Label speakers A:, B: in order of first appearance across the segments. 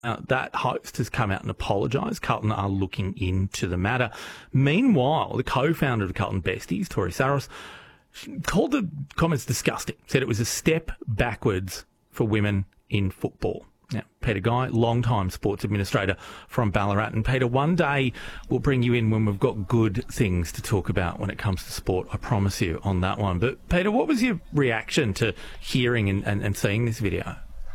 A: That host has come out and apologised. Carlton are looking into the matter. Meanwhile, the co-founder of the Carlton Besties, Tori Saros, called the comments disgusting, said it was a step backwards for women in football. Now, Peter Guy, long-time sports administrator from Ballarat. And Peter, one day we'll bring you in when we've got good things to talk about when it comes to sport. I promise you on that one. But Peter, what was your reaction to hearing and seeing this video?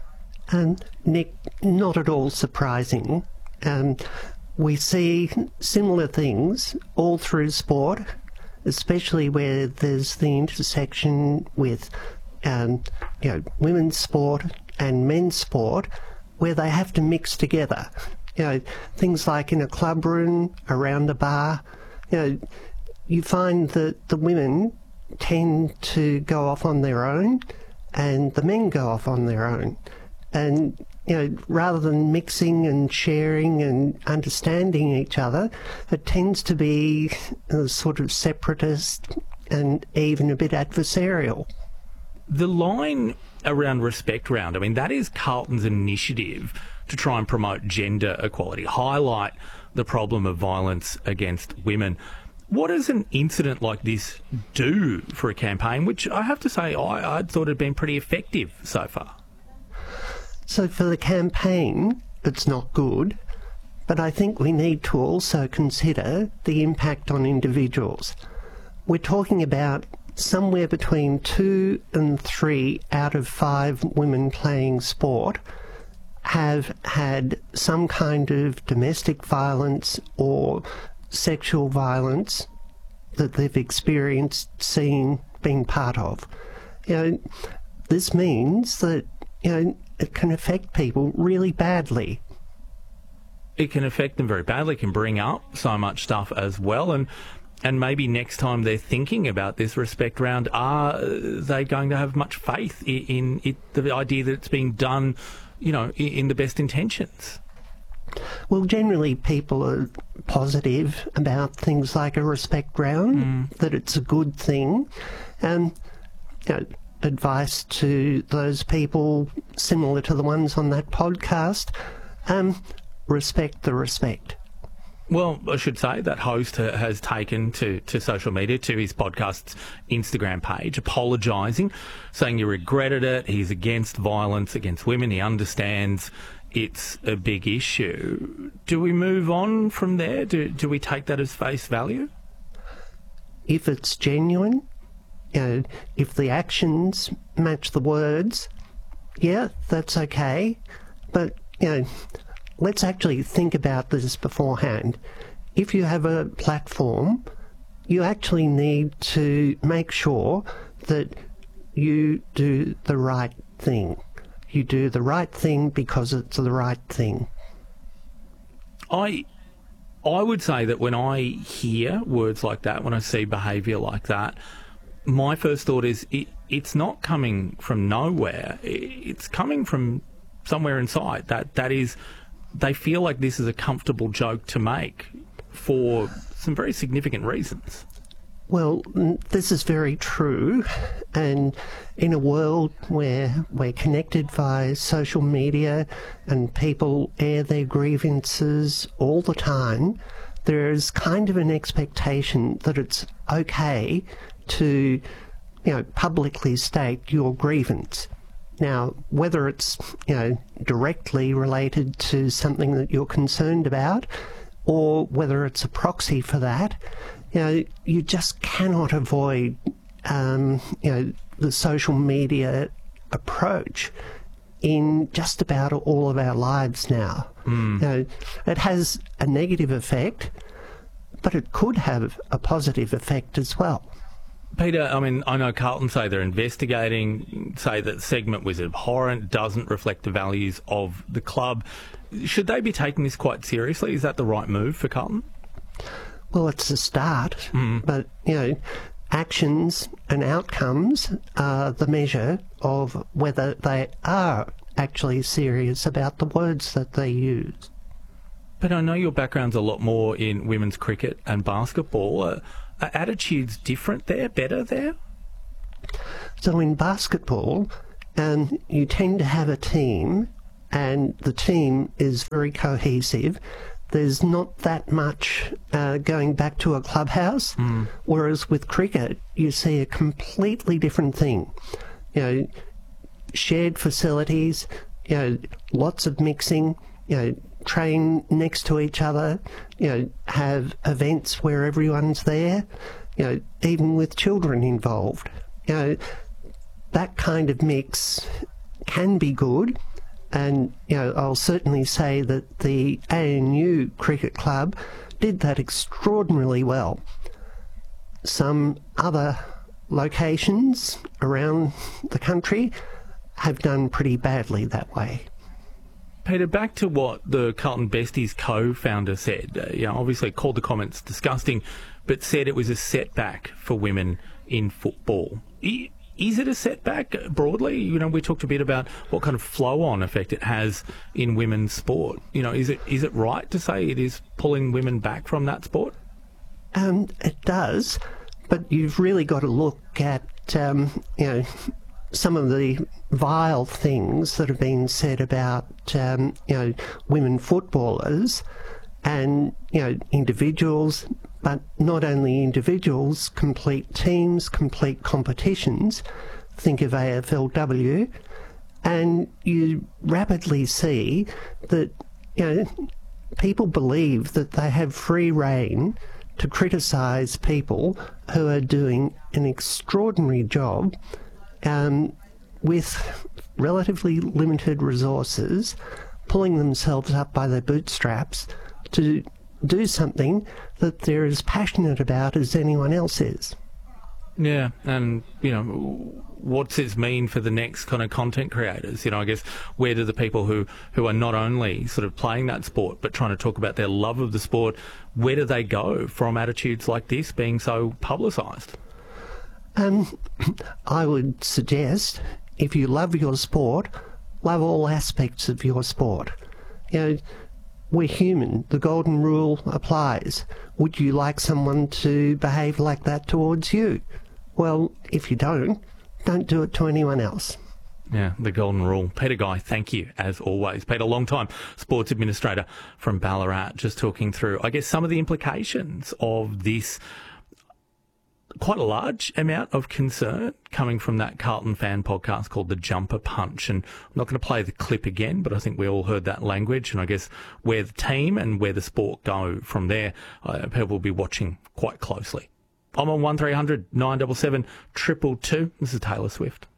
B: Nick, not at all surprising. We see similar things all through sport, especially where there's the intersection with women's sport and men's sport, where they have to mix together. Things like in a club room, around a bar. You find that the women tend to go off on their own and the men go off on their own. And, rather than mixing and sharing and understanding each other, it tends to be sort of separatist and even a bit adversarial.
A: The line around Respect Round, that is Carlton's initiative to try and promote gender equality, highlight the problem of violence against women. What does an incident like this do for a campaign, which I have to say I thought had been pretty effective so far?
B: So for the campaign, it's not good, but I think we need to also consider the impact on individuals. We're talking about somewhere between 2 and 3 out of 5 women playing sport have had some kind of domestic violence or sexual violence that they've experienced, seen, been part of. This means that, it can affect people really badly.
A: It can affect them very badly. It can bring up so much stuff as well. And maybe next time they're thinking about this Respect Round, are they going to have much faith in it, the idea that it's being done, in the best intentions?
B: Well, generally people are positive about things like a Respect Round, that it's a good thing. Advice to those people similar to the ones on that podcast, respect the respect.
A: Well, I should say that host has taken to social media, to his podcast's Instagram page, apologising, saying he regretted it, he's against violence against women, he understands it's a big issue. Do we move on from there? Do we take that as face value?
B: If it's genuine, if the actions match the words, yeah, that's okay. But, let's actually think about this beforehand. If you have a platform, you actually need to make sure that you do the right thing. You do the right thing because it's the right thing.
A: I would say that when I hear words like that, when I see behaviour like that, my first thought is it's not coming from nowhere. It's coming from somewhere inside. That is, they feel like this is a comfortable joke to make for some very significant reasons.
B: Well, this is very true. And in a world where we're connected via social media and people air their grievances all the time, there is kind of an expectation that it's okay to, publicly state your grievance. Now, whether it's, directly related to something that you're concerned about, or whether it's a proxy for that, you just cannot avoid, the social media approach in just about all of our lives now. It has a negative effect, but it could have a positive effect as well.
A: Peter, I know Carlton say they're investigating, say that the segment was abhorrent, doesn't reflect the values of the club. Should they be taking this quite seriously? Is that the right move for Carlton?
B: Well, it's a start, but, actions and outcomes are the measure of whether they are actually serious about the words that they use.
A: But I know your background's a lot more in women's cricket and basketball. Are attitudes different there, better there?
B: So in basketball, you tend to have a team and the team is very cohesive. There's not that much going back to a clubhouse, whereas with cricket, you see a completely different thing. You know, shared facilities, you know, lots of mixing, you know, train next to each other, you know, have events where everyone's there, you know, even with children involved. You know, that kind of mix can be good. And, you know, I'll certainly say that the ANU Cricket Club did that extraordinarily well. Some other locations around the country have done pretty badly that way.
A: Peter, back to what the Carlton Besties co-founder said. You know, obviously called the comments disgusting, but said it was a setback for women in football. Is it a setback broadly? You know, we talked a bit about what kind of flow-on effect it has in women's sport. You know, is it right to say it is pulling women back from that sport?
B: It does, but you've really got to look at, you know, some of the vile things that have been said about, you know, women footballers and, you know, individuals, but not only individuals, complete teams, complete competitions. Think of AFLW, and you rapidly see that, you know, people believe that they have free rein to criticise people who are doing an extraordinary job with relatively limited resources, pulling themselves up by their bootstraps to do something that they're as passionate about as anyone else is.
A: Yeah, and, you know, what's this mean for the next kind of content creators? You know, I guess, where do the people who are not only sort of playing that sport but trying to talk about their love of the sport, where do they go from attitudes like this being so publicised?
B: I would suggest, if you love your sport, love all aspects of your sport. You know, we're human. The golden rule applies. Would you like someone to behave like that towards you? Well, if you don't do it to anyone else.
A: Yeah, the golden rule. Peter Guy, thank you, as always. Peter, long-time sports administrator from Ballarat, just talking through, I guess, some of the implications of this quite a large amount of concern coming from that Carlton fan podcast called The Jumper Punch. And I'm not going to play the clip again, but I think we all heard that language. And I guess where the team and where the sport go from there, people will be watching quite closely. I'm on 1300 977 222. This is Taylor Swift.